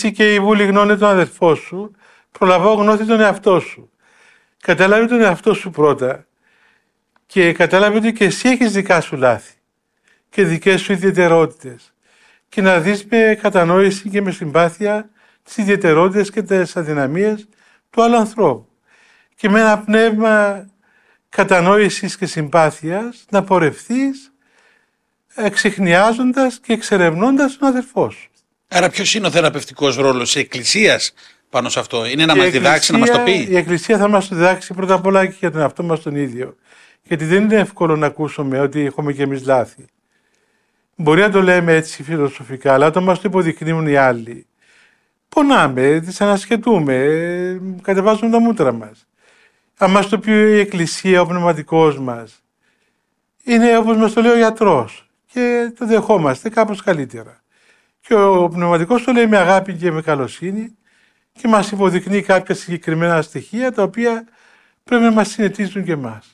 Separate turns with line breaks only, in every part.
Και η βούλη γνώνει τον αδερφό σου, προλαβώ γνώθη τον εαυτό σου. Κατάλαβε τον εαυτό σου πρώτα και κατάλαβε ότι και εσύ έχεις δικά σου λάθη και δικές σου ιδιαιτερότητες και να δεις με κατανόηση και με συμπάθεια τις ιδιαιτερότητες και τις αδυναμίες του άλλου ανθρώπου και με ένα πνεύμα κατανόησης και συμπάθειας να πορευθείς εξιχνιάζοντας και εξερευνώντας τον αδερφό σου.
Άρα ποιος είναι ο θεραπευτικός ρόλος της Εκκλησίας πάνω σε αυτό? Είναι να μας διδάξει, να μας το πει?
Η Εκκλησία θα μας το διδάξει πρώτα απ' όλα και για τον εαυτό μας τον ίδιο. Γιατί δεν είναι εύκολο να ακούσουμε ότι έχουμε και εμείς λάθη. Μπορεί να το λέμε έτσι φιλοσοφικά, αλλά όταν μας το υποδεικνύουν οι άλλοι, πονάμε, δυσανασχετούμε, κατεβάζουμε τα μούτρα μας. Αν μας το πει η Εκκλησία, ο πνευματικός μας, είναι όπως μας το λέει ο γιατρός και το δεχόμαστε κάπως καλύτερα. Και ο πνευματικός το λέει με αγάπη και με καλοσύνη και μας υποδεικνύει κάποια συγκεκριμένα στοιχεία τα οποία πρέπει να μας συνετίζουν και εμάς.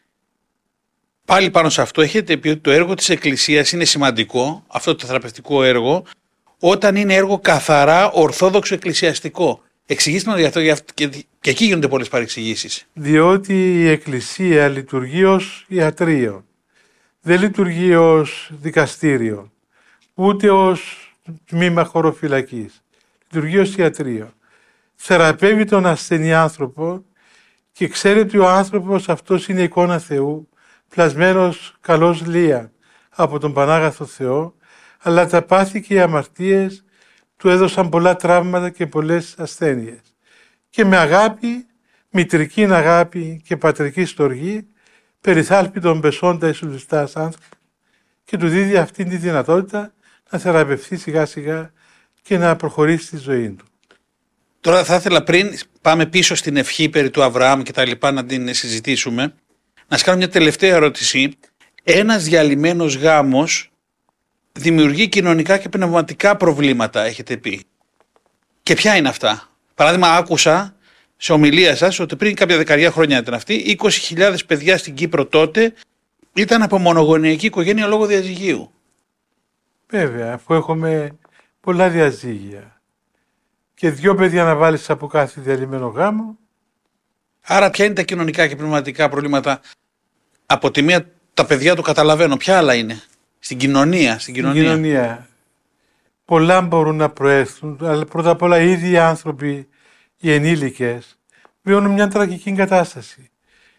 Πάλι πάνω σε αυτό έχετε πει ότι το έργο της Εκκλησίας είναι σημαντικό, αυτό το θεραπευτικό έργο, όταν είναι έργο καθαρά ορθόδοξο εκκλησιαστικό. Εξηγήστε μας γι' αυτό και εκεί γίνονται πολλές παρεξηγήσεις.
Διότι η Εκκλησία λειτουργεί ως ιατρείο, δεν λειτουργεί ως δικαστήριο, ούτε ως τμήμα χωροφυλακής. Λειτουργεί ως ιατρείο. Θεραπεύει τον ασθενή άνθρωπο και ξέρει ότι ο άνθρωπος αυτός είναι εικόνα Θεού, πλασμένος καλός λία από τον Πανάγαθο Θεό, αλλά τα πάθη και οι αμαρτίες του έδωσαν πολλά τραύματα και πολλές ασθένειες. Και με αγάπη, μητρική αγάπη και πατρική στοργή, περιθάλπει τον πεσόντα εσουλιστάς άνθρωπο και του δίδει αυτή τη δυνατότητα να θεραπευθεί σιγά σιγά και να προχωρήσει στη ζωή του.
Τώρα θα ήθελα πριν πάμε πίσω στην ευχή περί του Αβραάμ και τα λοιπά να την συζητήσουμε, να σας κάνω μια τελευταία ερώτηση. Ένας διαλυμένος γάμος δημιουργεί κοινωνικά και πνευματικά προβλήματα, έχετε πει. Και ποια είναι αυτά? Παράδειγμα, άκουσα σε ομιλία σας ότι πριν κάποια δεκαετία χρόνια ήταν αυτή, 20.000 παιδιά στην Κύπρο τότε ήταν από μονογονεϊκή οικογένεια λόγω διαζυγίου.
Βέβαια, αφού έχουμε πολλά διαζύγια και 2 παιδιά να βάλεις από κάθε διαλυμένο γάμο.
Άρα ποια είναι τα κοινωνικά και πνευματικά προβλήματα? Από τη μία τα παιδιά το καταλαβαίνω, ποια άλλα είναι? Στην κοινωνία. Πολλά μπορούν να προέρθουν, αλλά πρώτα απ' όλα οι ίδιοι οι άνθρωποι, οι ενήλικες, βιώνουν μια τραγική κατάσταση.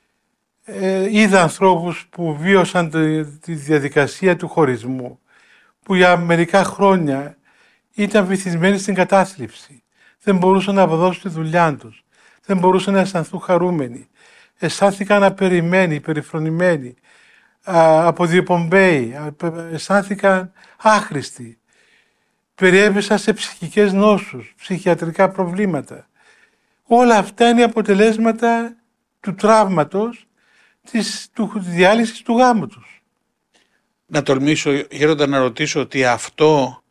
Είδα ανθρώπους που βίωσαν τη διαδικασία του χωρισμού, που για μερικά χρόνια ήταν βυθισμένοι στην κατάθλιψη. Δεν μπορούσαν να αποδώσουν τη δουλειά τους. Δεν μπορούσαν να αισθανθούν χαρούμενοι. Αισθάνθηκαν απερημένοι, περιφρονημένοι, αποδιοπομπαίοι, αισθάνθηκαν άχρηστοι. Περιέβησαν σε ψυχικές νόσους, ψυχιατρικά προβλήματα. Όλα αυτά είναι αποτελέσματα του τραύματος της διάλυσης του γάμου τους. Να τολμήσω, Γέροντα, να ρωτήσω ότι αυτό,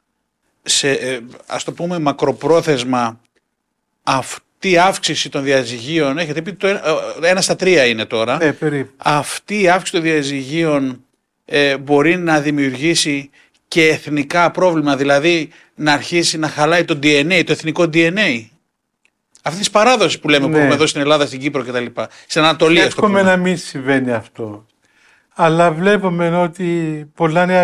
ας το πούμε μακροπρόθεσμα, αυτή η αύξηση των διαζυγίων, έχετε πει 1 στα 3 είναι τώρα,
περίπου.
Αυτή η αύξηση των διαζυγίων μπορεί να δημιουργήσει και εθνικά πρόβλημα, δηλαδή να αρχίσει να χαλάει το DNA, το εθνικό DNA. Αυτή τη παράδοση που λέμε, που έχουμε εδώ στην Ελλάδα, στην Κύπρο κτλ. Στην Ανατολή.
Εύχομαι να μην συμβαίνει αυτό. Αλλά βλέπουμε ότι πολλά νέα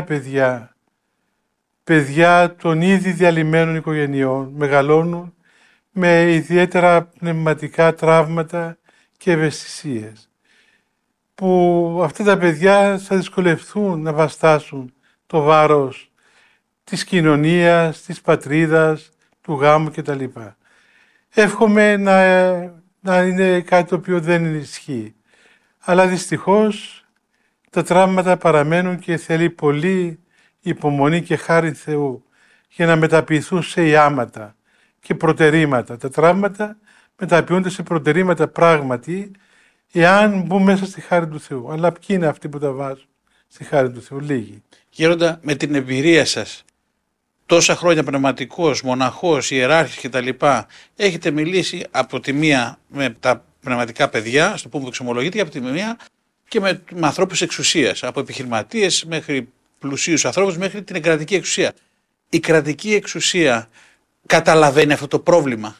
παιδιά των ήδη διαλυμένων οικογενειών μεγαλώνουν με ιδιαίτερα πνευματικά τραύματα και ευαισθησίες. Που αυτά τα παιδιά θα δυσκολευτούν να βαστάσουν το βάρος της κοινωνίας, της πατρίδας, του γάμου κτλ. Εύχομαι να είναι κάτι το οποίο δεν ισχύει. Αλλά δυστυχώς τα τραύματα παραμένουν και θέλει πολύ υπομονή και χάρη Θεού για να μεταποιηθούν σε ιάματα και προτερήματα. Τα τραύματα μεταποιούνται σε προτερήματα πράγματι, εάν μπουν μέσα στη χάρη του Θεού. Αλλά ποιοι είναι αυτοί που τα βάζουν στη χάρη του Θεού? Λίγοι.
Γέροντα, με την εμπειρία σας, τόσα χρόνια πνευματικός, μοναχός, ιεράρχης κτλ. Έχετε μιλήσει από τη μία με τα πνευματικά παιδιά, στο πούμε εξομολογείται, από τη μία και με ανθρώπους εξουσίας, από επιχειρηματίες μέχρι πλουσίους ανθρώπους, μέχρι την κρατική εξουσία. Η κρατική εξουσία καταλαβαίνει αυτό το πρόβλημα?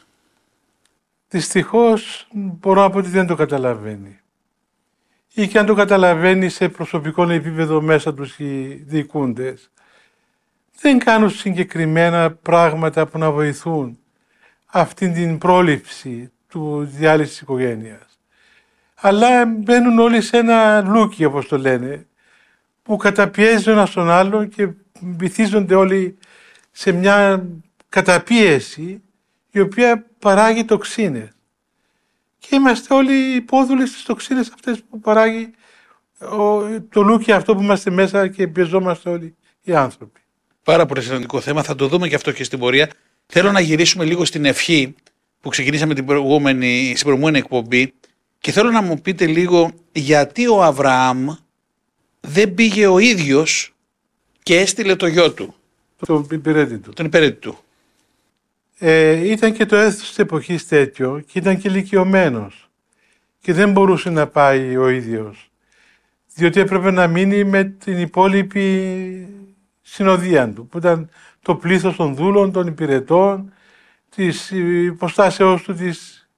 Δυστυχώς μπορώ να πω ότι δεν το καταλαβαίνει. Ή και αν το καταλαβαίνει σε προσωπικό επίπεδο μέσα τους οι διοικούντες, δεν κάνουν συγκεκριμένα πράγματα που να βοηθούν αυτήν την πρόληψη του διάλυσης της οικογένειας. Αλλά μπαίνουν όλοι σε ένα λούκι, όπως το λένε, που καταπιέζει ο ένας τον άλλο και βυθίζονται όλοι σε μια καταπίεση η οποία παράγει τοξίνες. Και είμαστε όλοι υπόδουλοι στις τοξίνες αυτές που παράγει το λούκι αυτό που είμαστε μέσα και πιεζόμαστε όλοι οι άνθρωποι.
Πάρα πολύ σημαντικό θέμα, θα το δούμε και αυτό και στην πορεία. Θέλω να γυρίσουμε λίγο στην ευχή που ξεκινήσαμε στην προηγούμενη εκπομπή και θέλω να μου πείτε λίγο γιατί ο Αβραάμ δεν πήγε ο ίδιος και έστειλε το γιο του.
Τον
υπηρέτη του.
Ήταν και το έθνος της εποχής τέτοιο και ήταν και ηλικιωμένος και δεν μπορούσε να πάει ο ίδιος, διότι έπρεπε να μείνει με την υπόλοιπη συνοδεία του, που ήταν το πλήθος των δούλων, των υπηρετών, της υποστάσεως του της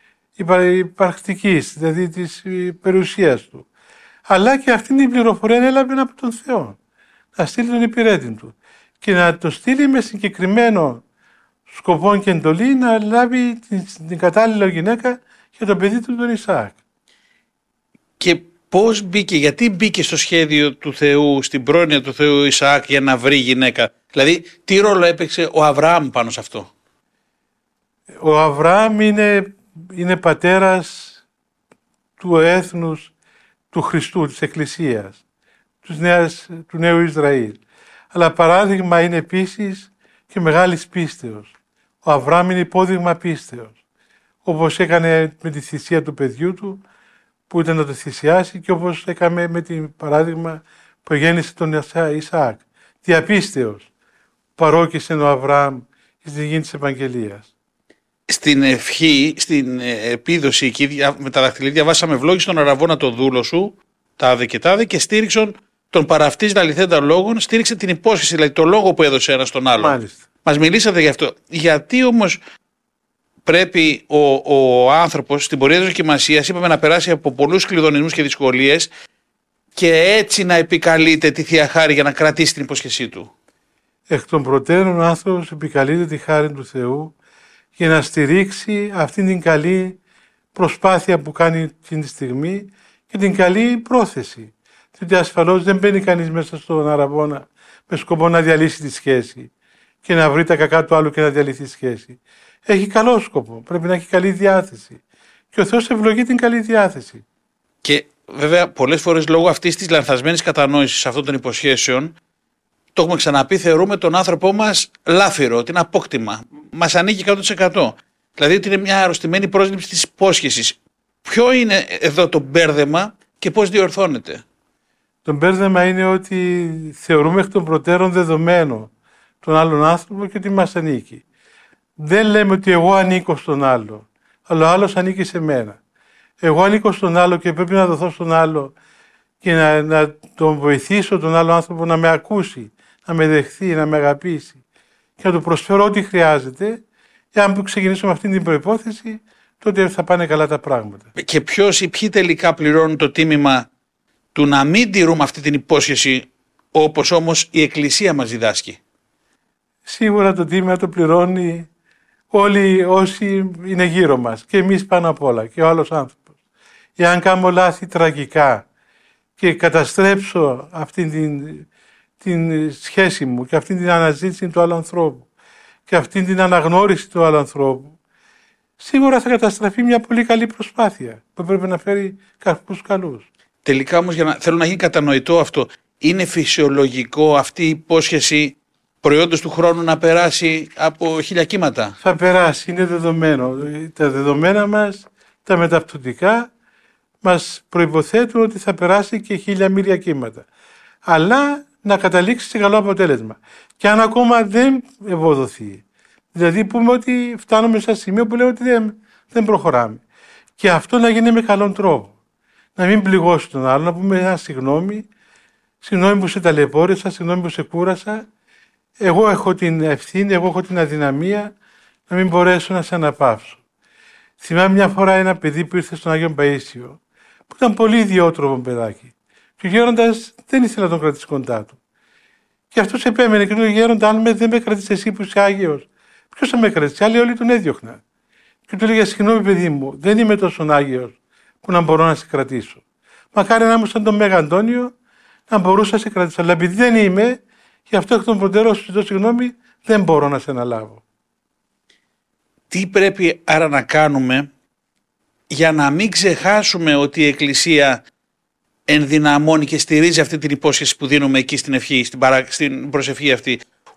υπαρκτικής, δηλαδή της περιουσίας του. Αλλά και αυτήν την πληροφορία έλαβε από τον Θεό, να στείλει τον υπηρέτη του και να το στείλει με συγκεκριμένο σκοπό και εντολή να λάβει την κατάλληλη γυναίκα για το παιδί του τον Ισαάκ.
Και πώς μπήκε, γιατί μπήκε στο σχέδιο του Θεού, στην πρόνοια του Θεού Ισαάκ για να βρει γυναίκα? Δηλαδή τι ρόλο έπαιξε ο Αβραάμ πάνω σε αυτό?
Ο Αβραάμ είναι πατέρας του έθνους του Χριστού, της Εκκλησίας, του νέου Ισραήλ. Αλλά παράδειγμα είναι επίσης και μεγάλης πίστεως. Ο Αβραάμ είναι υπόδειγμα πίστεως, όπως έκανε με τη θυσία του παιδιού του που ήταν να το θυσιάσει και όπως έκανε με την παράδειγμα που γέννησε τον Ισαάκ. Διαπίστεως παρόκησε ο Αβραάμ στην γη της Ευαγγελίας.
Στην ευχή, στην επίδοση εκεί με τα δαχτυλίδια διαβάσαμε «Ευλόγησε τον Αραβώνα το δούλο σου, τάδε και τάδε, και στήριξον τον παραυτής αληθέντα λόγων», στήριξε την υπόσχεση, δηλαδή το λόγο που έδωσε ένας στον άλλον.
Μάλιστα.
Μας μιλήσατε γι' αυτό. Γιατί όμως πρέπει ο άνθρωπος στην πορεία της δοκιμασίας, είπαμε, να περάσει από πολλούς κλειδονισμούς και δυσκολίες και έτσι να επικαλείται τη Θεία Χάρη για να κρατήσει την υπόσχεσή του?
Εκ των προτέρων ο άνθρωπος επικαλείται τη χάρη του Θεού για να στηρίξει αυτήν την καλή προσπάθεια που κάνει την στιγμή και την καλή πρόθεση. Διότι ασφαλώς δεν μπαίνει κανείς μέσα στον Αραβώνα με σκοπό να διαλύσει τη σχέση και να βρει τα κακά του άλλου και να διαλυθεί η σχέση. Έχει καλό σκοπό, πρέπει να έχει καλή διάθεση. Και ο Θεός ευλογεί την καλή διάθεση.
Και βέβαια πολλές φορές λόγω αυτής της λανθασμένης κατανόησης αυτών των υποσχέσεων, το έχουμε ξαναπεί, θεωρούμε τον άνθρωπό μας λάφυρο, ότι είναι απόκτημα. Μας ανήκει 100%. Δηλαδή ότι είναι μια αρρωστημένη πρόσληψη της υπόσχεσης. Ποιο είναι εδώ το μπέρδεμα και πώς διορθώνεται?
Το μπέρδεμα είναι ότι θεωρούμε εκ των προτέρων δεδομένο τον άλλον άνθρωπο και ότι μας ανήκει. Δεν λέμε ότι εγώ ανήκω στον άλλο, αλλά ο άλλος ανήκει σε μένα. Εγώ ανήκω στον άλλο και πρέπει να δοθώ στον άλλο και να τον βοηθήσω τον άλλο άνθρωπο να με ακούσει, να με δεχθεί, να με αγαπήσει και να του προσφέρω ό,τι χρειάζεται. Εάν ξεκινήσουμε αυτή την προϋπόθεση, τότε θα πάνε καλά τα πράγματα.
Και ποιος ή ποιοι τελικά πληρώνουν το τίμημα του να μην τηρούμε αυτή την υπόσχεση, όπως όμως η Εκκλησία μας διδάσκει?
Σίγουρα το τίμημα το πληρώνει όλοι όσοι είναι γύρω μας και εμείς πάνω απ' όλα και ο άλλος άνθρωπος. Εάν κάνω λάθη τραγικά και καταστρέψω αυτή την σχέση μου και αυτή την αναζήτηση του άλλου ανθρώπου και αυτή την αναγνώριση του άλλου ανθρώπου, σίγουρα θα καταστραφεί μια πολύ καλή προσπάθεια που πρέπει να φέρει καρπούς καλούς.
Τελικά όμως, θέλω να γίνει κατανοητό αυτό, είναι φυσιολογικό αυτή η υπόσχεση προϊόντος του χρόνου να περάσει από 1000 κύματα?
Θα περάσει, είναι δεδομένο. Τα δεδομένα μας, τα μεταπτωτικά, μας προϋποθέτουν ότι θα περάσει και 1000 μοίρια κύματα. Αλλά να καταλήξει σε καλό αποτέλεσμα. Και αν ακόμα δεν ευοδοθεί, δηλαδή πούμε ότι φτάνουμε σε ένα σημείο που λέμε ότι δεν προχωράμε. Και αυτό να γίνει με καλόν τρόπο. Να μην πληγώσει τον άλλο, να πούμε ένα συγγνώμη που σε ταλαιπώρησα, συγγνώμη που σε κούρασα. Εγώ έχω την ευθύνη, εγώ έχω την αδυναμία να μην μπορέσω να σε αναπαύσω. Θυμάμαι μια φορά ένα παιδί που ήρθε στον Άγιο Παΐσιο, που ήταν πολύ ιδιότροπο παιδάκι. Και ο γέροντας δεν ήθελε να τον κρατήσει κοντά του. Και αυτός επέμενε και του λέει: Γέροντα, αν δεν με κρατήσει εσύ που είσαι Άγιος, ποιος θα με κρατήσει? Άλλοι όλοι τον έδιωχναν. Και του λέγε: συγγνώμη, παιδί μου, δεν είμαι τόσο Άγιος που να μπορώ να σε κρατήσω. Μακάρι να ήμουν σαν τον Μέγα Αντώνιο, να μπορούσα να σε κρατήσω. Αλλά επειδή δεν είμαι, γι' αυτό εκ των προτέρων σου ζητώ συγγνώμη, δεν μπορώ να σε αναλάβω.
Τι πρέπει άρα να κάνουμε για να μην ξεχάσουμε ότι η Εκκλησία ενδυναμώνει και στηρίζει αυτή την υπόσχεση που δίνουμε εκεί στην ευχή, στην προσευχή αυτή,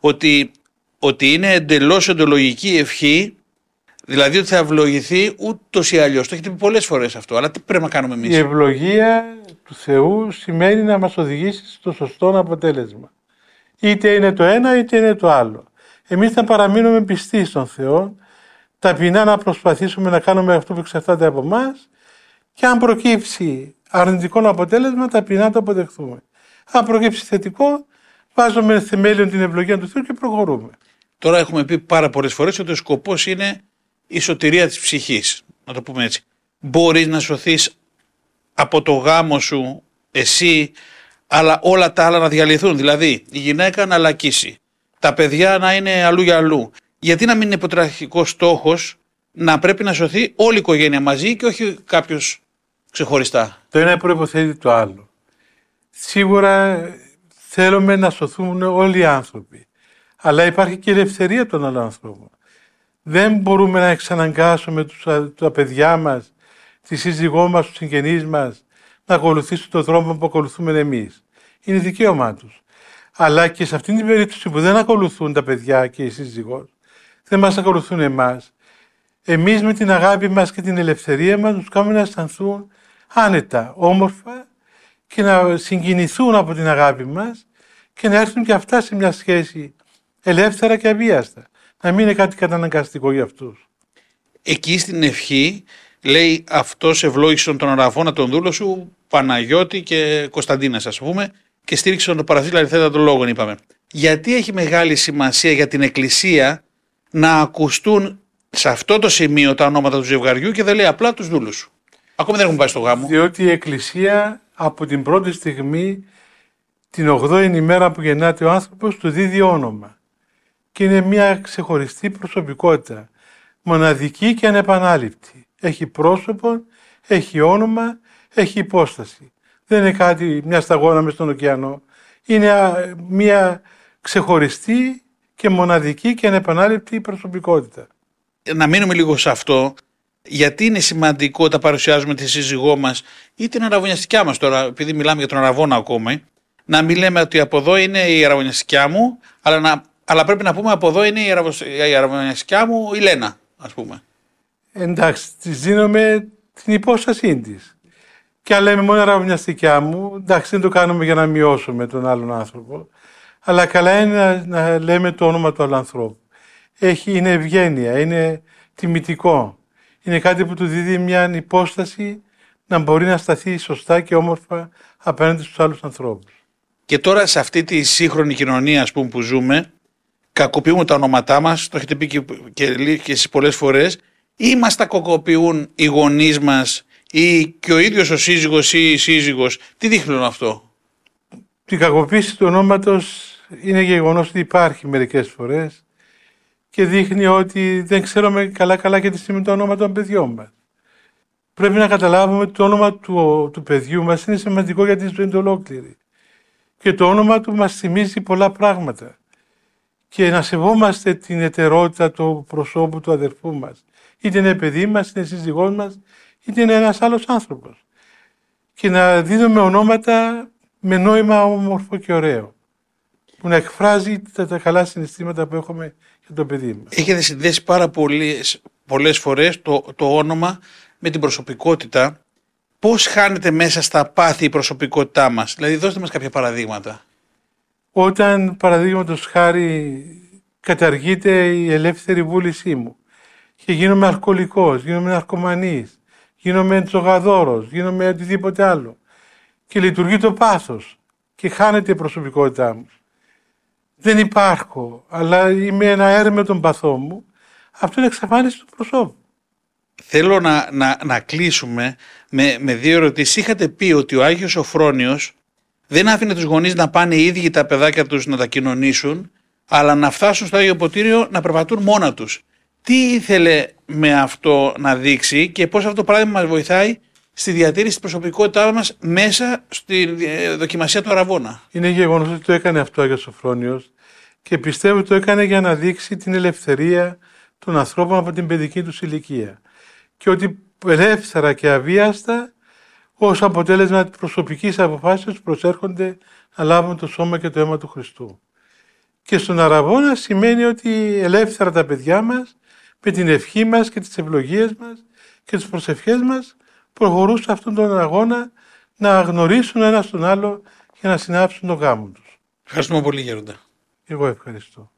ότι είναι εντελώς εντολογική ευχή, δηλαδή ότι θα ευλογηθεί ούτως ή αλλιώς. Το έχετε πει πολλές φορές αυτό, αλλά τι πρέπει να κάνουμε εμείς?
Η ευλογία του Θεού σημαίνει να μας οδηγήσει στο σωστό αποτέλεσμα. Είτε είναι το ένα είτε είναι το άλλο. Εμείς θα παραμείνουμε πιστοί στον Θεό, ταπεινά να προσπαθήσουμε να κάνουμε αυτό που εξαρτάται από εμάς, και αν προκύψει αρνητικό αποτέλεσμα, ταπεινά το αποδεχθούμε. Αν προκύψει θετικό, βάζουμε θεμέλιον την ευλογία του Θεού και προχωρούμε.
Τώρα έχουμε πει πάρα πολλές φορές ότι ο σκοπός είναι η σωτηρία της ψυχής, να το πούμε έτσι. Μπορείς να σωθείς από το γάμο σου εσύ, αλλά όλα τα άλλα να διαλυθούν. Δηλαδή η γυναίκα να λακίσει, τα παιδιά να είναι αλλού για αλλού. Γιατί να μην είναι υποτραχικός στόχος να πρέπει να σωθεί όλη η οικογένεια μαζί και όχι κάποιος ξεχωριστά?
Το ένα προϋποθέτει το άλλο. Σίγουρα θέλουμε να σωθούν όλοι οι άνθρωποι. Αλλά υπάρχει και η ελευθερία των άλλων ανθρώπων. Δεν μπορούμε να εξαναγκάσουμε τα παιδιά μας, τη σύζυγό μας, τους συγγενείς μας να ακολουθήσουν τον δρόμο που ακολουθούμε εμείς. Είναι δικαίωμά τους. Αλλά και σε αυτήν την περίπτωση που δεν ακολουθούν τα παιδιά και οι σύζυγός, δεν μας ακολουθούν εμάς, εμείς με την αγάπη μας και την ελευθερία μας τους κάνουμε να αισθανθούν άνετα, όμορφα και να συγκινηθούν από την αγάπη μας και να έρθουν και αυτά σε μια σχέση ελεύθερα και αβίαστα. Να μην είναι κάτι καταναγκαστικό για αυτούς.
Εκεί στην ευχή λέει: αυτός ευλόγησον τον αραβώνα τον δούλο σου, Παναγιώτη και Κωνσταντίνας, ας πούμε, και στήριξε τον παραθύλα αριθέτα των λόγων, είπαμε. Γιατί έχει μεγάλη σημασία για την Εκκλησία να ακουστούν σε αυτό το σημείο τα ονόματα του ζευγαριού και δεν λέει απλά τους δούλους σου? Ακόμη δεν έχουν πάει στο γάμο.
Διότι η Εκκλησία από την πρώτη στιγμή, την 8η ημέρα που γεννάται ο άνθρωπος, του δίδει όνομα. Και είναι μια ξεχωριστή προσωπικότητα, μοναδική και ανεπανάληπτη. Έχει πρόσωπο, έχει όνομα, έχει υπόσταση. Δεν είναι κάτι, μια σταγόνα μες στον ωκεανό. Είναι μια ξεχωριστή και μοναδική και ανεπανάληπτη προσωπικότητα.
Να μείνουμε λίγο σε αυτό. Γιατί είναι σημαντικό όταν παρουσιάζουμε τη σύζυγό μας ή την αραβωνιαστικιά μας, τώρα, επειδή μιλάμε για τον αραβώνα ακόμα, να μην λέμε ότι από εδώ είναι η αραβωνιαστικιά μου, αλλά πρέπει να πούμε από εδώ είναι η αραβωνιαστικιά μου η Λένα, ας πούμε.
Εντάξει, της δίνουμε την υπόστασή της. Και αν λέμε μόνο αραβωνιαστικιά μου, εντάξει, δεν το κάνουμε για να μειώσουμε τον άλλον άνθρωπο, αλλά καλά είναι να λέμε το όνομα του άλλου ανθρώπου. Είναι ευγένεια, είναι τιμητικό. Είναι κάτι που του δίδει μια υπόσταση να μπορεί να σταθεί σωστά και όμορφα απέναντι στους άλλους ανθρώπους.
Και τώρα σε αυτή τη σύγχρονη κοινωνία, ας πούμε, που ζούμε, κακοποιούμε τα ονόματά μας, το έχετε πει και εσείς πολλές φορές, ή μας τα κακοποιούν οι γονείς μας ή και ο ίδιος ο σύζυγος ή η σύζυγος? Τι δείχνουν αυτό?
Η κακοποίηση του ονόματος είναι γεγονός ότι υπάρχει μερικές φορές και δείχνει ότι δεν ξέρουμε καλά και τι σημαίνει το όνομα των παιδιών μας. Πρέπει να καταλάβουμε ότι το όνομα του παιδιού μας είναι σημαντικό για τη ζωή του ολόκληρη. Και το όνομα του μας θυμίζει πολλά πράγματα. Και να σεβόμαστε την ιδιαιτερότητα του προσώπου του αδερφού μας. Είτε είναι παιδί μας, είτε είναι σύζυγός μας, είτε είναι ένας άλλος άνθρωπος. Και να δίνουμε ονόματα με νόημα όμορφο και ωραίο. Που να εκφράζει τα καλά συναισθήματα που έχουμε για το παιδί μας.
Έχετε συνδέσει πάρα πολλές φορές το όνομα με την προσωπικότητα. Πώς χάνεται μέσα στα πάθη η προσωπικότητά μας? Δηλαδή δώστε μας κάποια παραδείγματα.
Όταν παραδείγματος χάρη καταργείται η ελεύθερη βούλησή μου και γίνομαι αλκοολικός, γίνομαι ναρκωμανής, γίνομαι τζογαδόρος, γίνομαι οτιδήποτε άλλο και λειτουργεί το πάθος και χάνεται η προσωπικότητά μου. Δεν υπάρχω, αλλά είμαι ένα έρμεο των παθών μου, αυτό είναι εξαφάνιση του προσώπου.
Θέλω να κλείσουμε με δύο ερωτήσεις. Είχατε πει ότι ο Άγιος Σωφρόνιος δεν άφηνε τους γονείς να πάνε οι ίδιοι τα παιδάκια τους να τα κοινωνήσουν, αλλά να φτάσουν στο Άγιο Ποτήριο να περπατούν μόνα τους. Τι ήθελε με αυτό να δείξει και πώς αυτό το παράδειγμα μας βοηθάει στη διατήρηση της προσωπικότητάς μας μέσα στη δοκιμασία του Αραβώνα?
Είναι γεγονός ότι το έκανε αυτό ο Άγιος Σωφρόνιος και πιστεύω ότι το έκανε για να δείξει την ελευθερία των ανθρώπων από την παιδική τους ηλικία. Και ότι ελεύθερα και αβίαστα ως αποτέλεσμα της προσωπικής αποφάσεως προσέρχονται να λάβουν το σώμα και το αίμα του Χριστού. Και στον Αραβώνα σημαίνει ότι ελεύθερα τα παιδιά μας με την ευχή μας και τις ευλογίες μας και τις προσευχές μας προχωρούν σε αυτόν τον αγώνα να γνωρίσουν ένα τον άλλο και να συνάψουν τον γάμο τους.
Ευχαριστούμε πολύ, Γέροντα.
Εγώ ευχαριστώ.